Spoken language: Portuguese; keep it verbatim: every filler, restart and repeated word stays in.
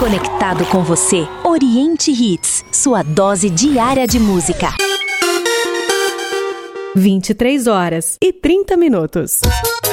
Conectado com você, Oriente Hits, sua dose diária de música. vinte e três horas e trinta minutos.